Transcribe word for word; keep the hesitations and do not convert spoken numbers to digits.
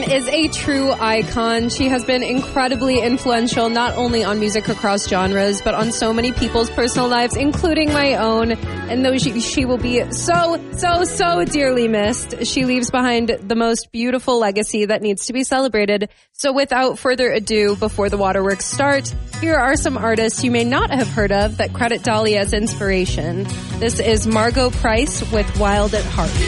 is a true icon. She has been incredibly influential, not only on music across genres, but on so many people's personal lives, including my own. And though she, she will be so, so, so dearly missed, she leaves behind the most beautiful legacy that needs to be celebrated. So without further ado, before the waterworks start, here are some artists you may not have heard of that credit Dolly as inspiration. This is Margo Price with Wild at Heart.